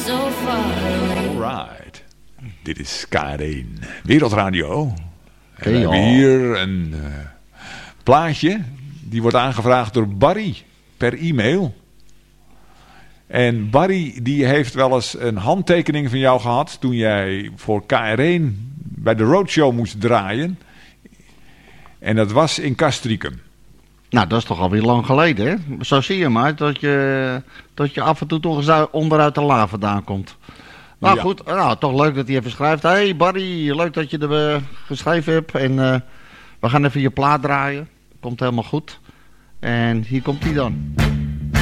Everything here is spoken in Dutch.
so far away. Alright. Dit is K1 Wereldradio. En we ja. hebben hier een plaatje. Die wordt aangevraagd door Barry per e-mail. En Barry die heeft wel eens een handtekening van jou gehad toen jij voor KR1 bij de Roadshow moest draaien. En dat was in Castricum. Nou, dat is toch alweer lang geleden, hè? Zo zie je maar, dat je af en toe toch eens onderuit de la vandaan komt. Nou Ja. goed, nou, toch leuk dat hij even schrijft. Hey Barry, leuk dat je er geschreven hebt. En we gaan even je plaat draaien. Komt helemaal goed. En hier komt hij dan.